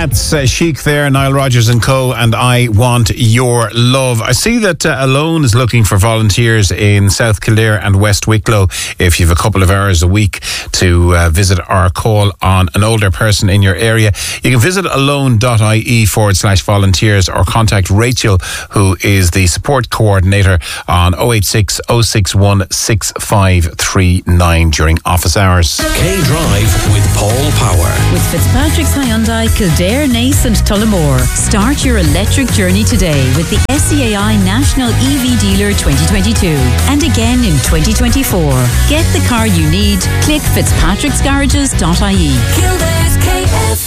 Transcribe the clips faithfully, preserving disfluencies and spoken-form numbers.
That's uh, Chic there, Nile Rodgers and Co. and I Want Your Love. I see that uh, Alone is looking for volunteers in South Kildare and West Wicklow. If you've a couple of hours a week to uh, visit or call on an older person in your area, you can visit alone.ie forward slash volunteers or contact Rachel, who is the support coordinator, on oh eight six, oh six one, six five three nine during office hours. K-Drive with Paul Power. With Fitzpatrick's Hyundai, Kildare, Naas and Tullamore. Start your electric journey today with the S C A I National E V Dealer twenty twenty-two. And again in twenty twenty-four. Get the car you need. Click fitzpatricks garages dot I E. Kildare's K F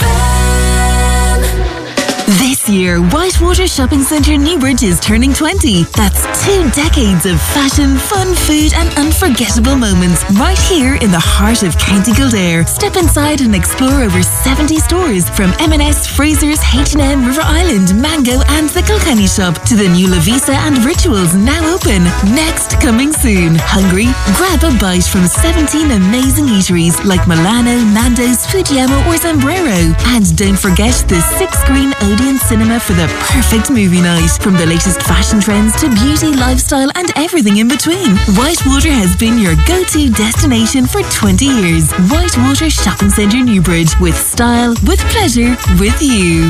M. This year, Whitewater Shopping Centre Newbridge is turning twenty. That's two decades of fashion, fun, food and unforgettable moments right here in the heart of County Kildare. Step inside and explore over seventy stores from M and S, Fraser's, H and M, River Island, Mango and the Kilkenny Shop to the new Lavisa and Rituals now open. Next, coming soon. Hungry? Grab a bite from seventeen amazing eateries like Milano, Nando's, Fujiyama or Sombrero. And don't forget the six-screen Odeon Cinema for the perfect movie night. From the latest fashion trends to beauty, lifestyle and everything in between, Whitewater has been your go-to destination for twenty years. Whitewater Shopping Centre Newbridge. With style, with pleasure, with you.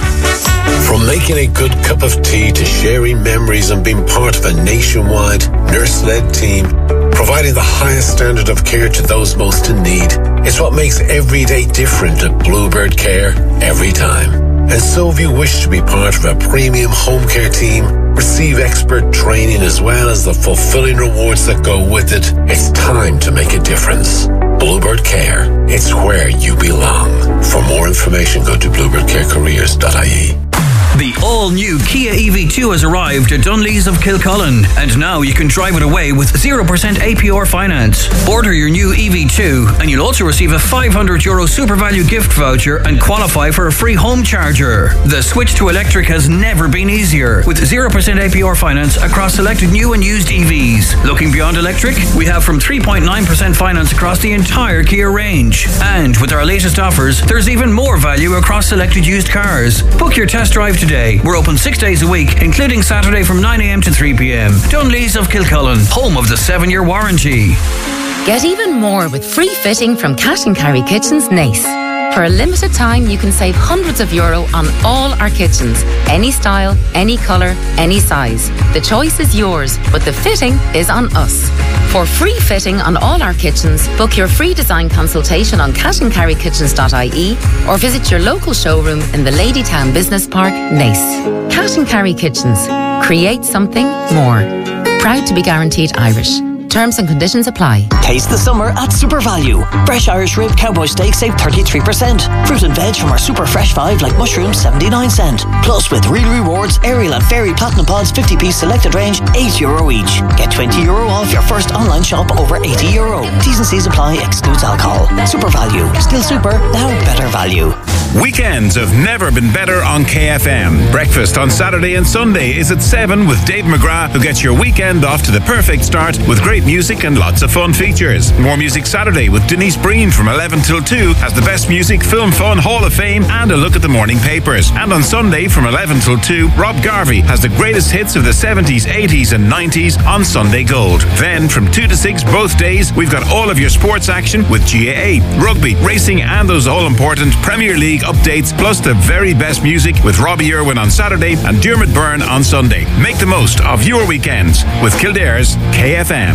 From making a good cup of tea to sharing memories and being part of a nationwide nurse-led team, providing the highest standard of care to those most in need, it's what makes every day different at Bluebird Care every time. And so if you wish to be part of a premium home care team, receive expert training as well as the fulfilling rewards that go with it, it's time to make a difference. Bluebird Care, it's where you belong. For more information, go to bluebird care careers dot I E. The all-new Kia E V two has arrived at Dunlees of Kilcullen, and now you can drive it away with zero percent A P R finance. Order your new E V two and you'll also receive a five hundred euro super value gift voucher and qualify for a free home charger. The switch to electric has never been easier, with zero percent A P R finance across selected new and used E Vs. Looking beyond electric, we have from three point nine percent finance across the entire Kia range. And with our latest offers, there's even more value across selected used cars. Book your test drive today. We're open six days a week, including Saturday from nine a.m. to three p.m. Dunlees of Kilcullen, home of the seven-year warranty. Get even more with free fitting from Cash and Carry Kitchens Naas. For a limited time, you can save hundreds of euro on all our kitchens. Any style, any colour, any size. The choice is yours, but the fitting is on us. For free fitting on all our kitchens, book your free design consultation on cash and carry kitchens dot I E or visit your local showroom in the Ladytown Business Park, Naas. Cash and Carry Kitchens. Create something more. Proud to be guaranteed Irish. Terms and conditions apply. Taste the summer at Super Value. Fresh Irish rib cowboy steak save thirty-three percent. Fruit and veg from our Super Fresh five like mushrooms seventy-nine cent. Plus with Real Rewards, Ariel and Fairy Platinum Pods fifty piece selected range, eight euro each. Get twenty euro off your first online shop over eighty euro. T's and C's apply, excludes alcohol. Super Value. Still super, now better value. Weekends have never been better on K F M. Breakfast on Saturday and Sunday is at seven with Dave McGrath, who gets your weekend off to the perfect start with great music and lots of fun features. More Music Saturday with Denise Breen from eleven till two has the best music, film, fun, Hall of Fame and a look at the morning papers. And on Sunday from eleven till two, Rob Garvey has the greatest hits of the seventies, eighties and nineties on Sunday Gold. Then from two to six both days, we've got all of your sports action with G A A, rugby, racing and those all-important Premier League updates, plus the very best music with Robbie Irwin on Saturday and Dermot Byrne on Sunday. Make the most of your weekends with Kildare's K F M.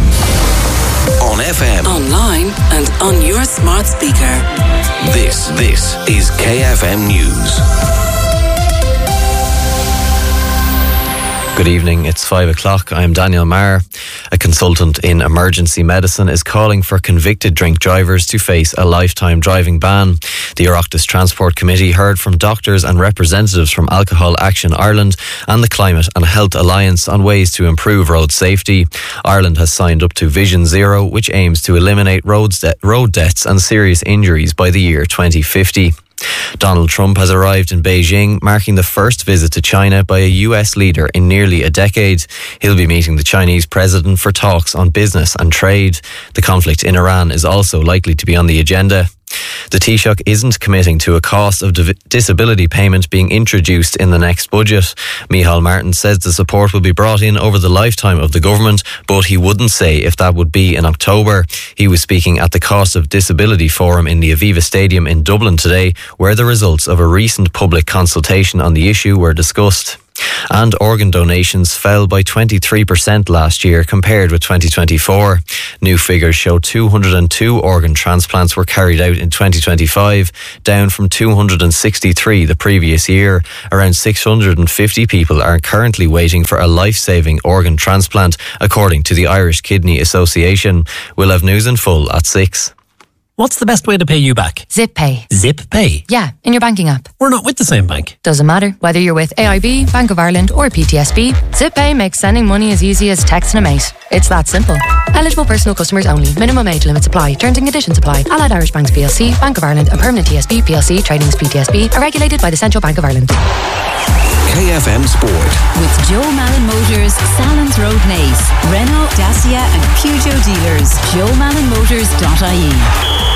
On F M, online and on your smart speaker. This, this is K F M News. Good evening, it's five o'clock. I'm Daniel Marr. A consultant in emergency medicine is calling for convicted drink drivers to face a lifetime driving ban. The Oireachtas Transport Committee heard from doctors and representatives from Alcohol Action Ireland and the Climate and Health Alliance on ways to improve road safety. Ireland has signed up to Vision Zero, which aims to eliminate roads de- road deaths and serious injuries by the year twenty fifty. Donald Trump has arrived in Beijing, marking the first visit to China by a U S leader in nearly a decade. He'll be meeting the Chinese president for talks on business and trade. The conflict in Iran is also likely to be on the agenda. The Taoiseach isn't committing to a cost of div- disability payment being introduced in the next budget. Micheál Martin says the support will be brought in over the lifetime of the government, but he wouldn't say if that would be in October. He was speaking at the Cost of Disability Forum in the Aviva Stadium in Dublin today, where the results of a recent public consultation on the issue were discussed. And organ donations fell by twenty-three percent last year compared with twenty twenty-four. New figures show two hundred two organ transplants were carried out in twenty twenty-five, down from two hundred sixty-three the previous year. Around six hundred fifty people are currently waiting for a life-saving organ transplant, according to the Irish Kidney Association. We'll have news in full at six. What's the best way to pay you back? Zip Pay. Zip Pay? Yeah, in your banking app. We're not with the same bank. Doesn't matter. Whether you're with A I B, Bank of Ireland or P T S B, Zip Pay makes sending money as easy as texting a mate. It's that simple. Eligible personal customers only. Minimum age limits apply. Terms and conditions apply. Allied Irish Banks P L C, Bank of Ireland and Permanent T S B P L C trading as P T S B are regulated by the Central Bank of Ireland. K F M Sport. With Joe Malin Motors, Salons Road, Naas, Renault, Dacia and Peugeot dealers. joe malin motors dot I E.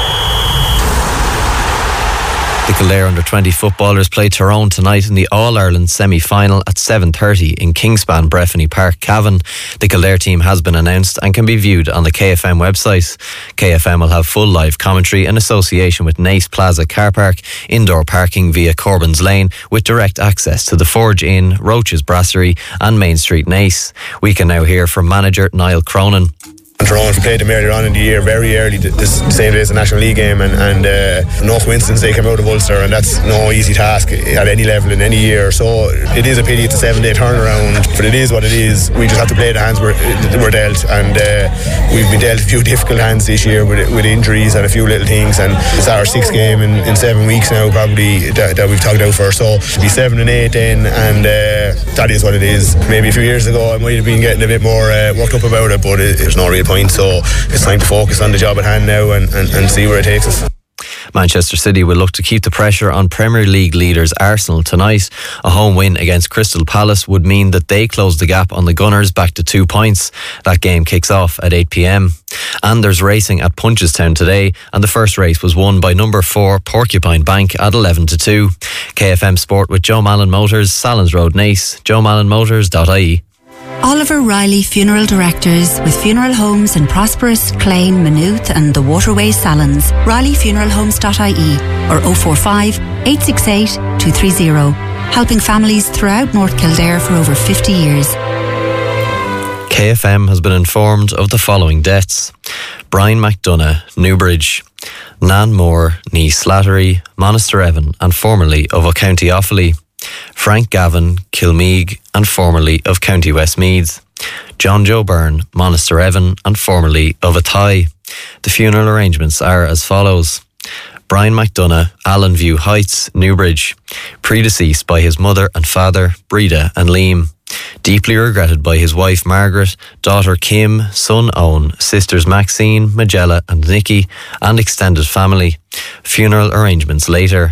The Kildare under twenty footballers play Tyrone tonight in the All-Ireland semi-final at seven thirty in Kingspan, Breffni Park, Cavan. The Kildare team has been announced and can be viewed on the K F M website. K F M will have full live commentary in association with Naas Plaza Car Park, indoor parking via Corbyn's Lane with direct access to the Forge Inn, Roach's Brasserie and Main Street, Naas. We can now hear from manager Niall Cronin. Tyrone played them earlier on in the year, very early, this same day as the National League game, and, and uh, no coincidence they came out of Ulster, and that's no easy task at any level in any year. So it is a pity it's a seven-day turnaround, but it is what it is. We just have to play the hands we're, we're dealt, and uh, we've been dealt a few difficult hands this year with, with injuries and a few little things, and it's our sixth game in, in seven weeks now, probably that, that we've tugged out for. So it'll be seven and eight then, and uh, that is what it is. Maybe a few years ago I might have been getting a bit more uh, worked up about it, but it, there's no real point, so it's time to focus on the job at hand now and, and, and see where it takes us. Manchester City will look to keep the pressure on Premier League leaders Arsenal tonight. A home win against Crystal Palace would mean that they close the gap on the Gunners back to two points. That game kicks off at eight p.m. And there's racing at Punchestown today, and the first race was won by number four Porcupine Bank at eleven to two. K F M Sport with Joe Malin Motors, Salons Road, Naas, joe malin motors dot I E. Oliver Riley Funeral Directors with funeral homes in Prosperous, Clane, Maynooth and the Waterway Salons. riley funeral homes dot I E or oh four five, eight six eight, two three zero. Helping families throughout North Kildare for over fifty years. K F M has been informed of the following deaths: Brian McDonough, Newbridge; Nan Moore, Nee Slattery, Monasterevan and formerly of O'County Offaly; Frank Gavin, Kilmeague and formerly of County Westmeath; John Joe Byrne, Monasterevan and formerly of Athy. The funeral arrangements are as follows: Brian McDonough, Allenview Heights, Newbridge, predeceased by his mother and father, Breda and Liam. Deeply regretted by his wife Margaret, daughter Kim, son Owen, sisters Maxine, Magella and Nikki, and extended family. Funeral arrangements later.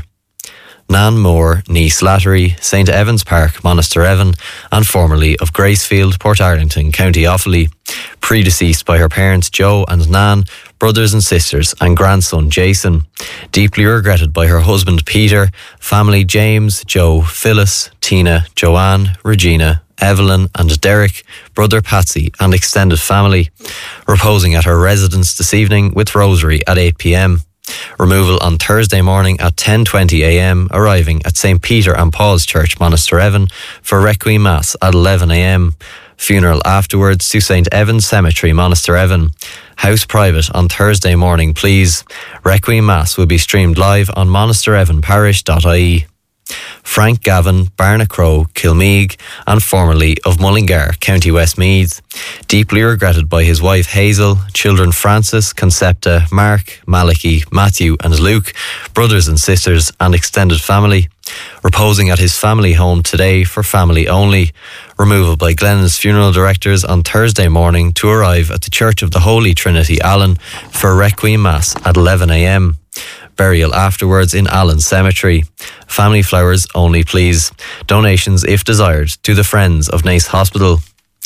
Nan Moore, Nee Slattery, Saint Evans Park, Monasterevan, and formerly of Gracefield, Portarlington, County Offaly. Predeceased by her parents Joe and Nan, brothers and sisters, and grandson Jason. Deeply regretted by her husband Peter, family James, Joe, Phyllis, Tina, Joanne, Regina, Evelyn and Derek, brother Patsy and extended family. Reposing at her residence this evening with Rosary at eight p.m. Removal on Thursday morning at ten twenty a.m, arriving at Saint Peter and Paul's Church, Monasterevan, for Requiem Mass at eleven a.m. Funeral afterwards to Saint Evan's Cemetery, Monasterevan. House private on Thursday morning, please. Requiem Mass will be streamed live on monasterevan parish dot I E. Frank Gavin, Barnacrow, Kilmeague and formerly of Mullingar, County Westmeath. Deeply regretted by his wife Hazel, children Francis, Concepta, Mark, Malachi, Matthew and Luke, brothers and sisters and extended family. Reposing at his family home today for family only. Removal by Glennon's funeral directors on Thursday morning to arrive at the Church of the Holy Trinity, Allen, for Requiem Mass at eleven a.m. Burial afterwards in Allen Cemetery. Family flowers only, please. Donations, if desired, to the Friends of Naas Hospital.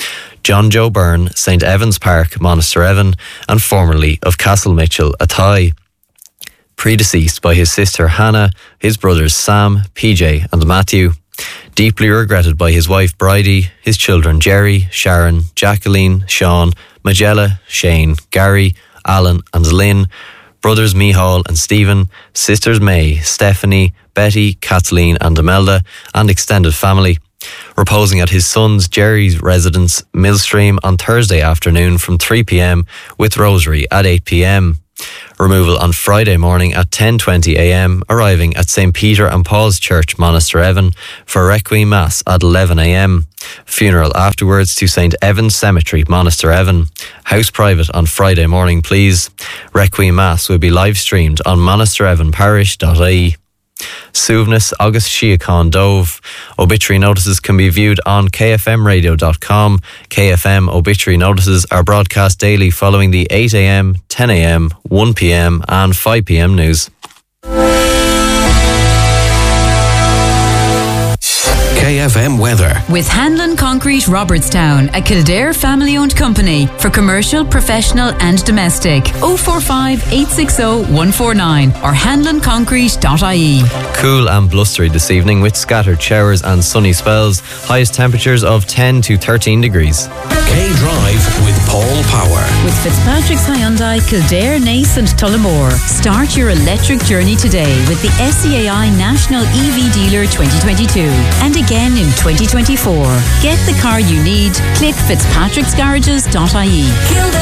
John Joe Byrne, Saint Evans Park, Monasterevan, and formerly of Castle Mitchell, Athy. predeceased by his sister Hannah, his brothers Sam, P J and Matthew. Deeply regretted by his wife Bridie, his children Jerry, Sharon, Jacqueline, Sean, Magella, Shane, Gary, Alan and Lynn, brothers Mihal and Stephen, sisters May, Stephanie, Betty, Kathleen and Imelda, and extended family. Reposing at his son's Jerry's residence, Millstream, on Thursday afternoon from three p.m. with Rosary at eight p.m. Removal on Friday morning at ten twenty a.m, arriving at Saint Peter and Paul's Church, Monasterevan, for Requiem Mass at eleven a.m. Funeral afterwards to Saint Evan's Cemetery, Monasterevan. House private on Friday morning, please. Requiem Mass will be live streamed on monasterevan parish dot I E. Suvnus August Shiacon Dove. Obituary notices can be viewed on k f m radio dot com. K F M obituary notices are broadcast daily following the eight a.m, ten a.m, one p.m and five p.m news. K F M weather. With Hanlon Concrete Robertstown, a Kildare family-owned company for commercial, professional and domestic. oh four five, eight six oh, one four nine or hanlon concrete dot I E. Cool and blustery this evening with scattered showers and sunny spells. Highest temperatures of ten to thirteen degrees. K-Drive with Paul Power. With Fitzpatrick's Hyundai, Kildare, Naas and Tullamore. Start your electric journey today with the S C A I National E V Dealer twenty twenty-two. And again in twenty twenty-four. Get the car you need. Click fitzpatricks garages dot I E.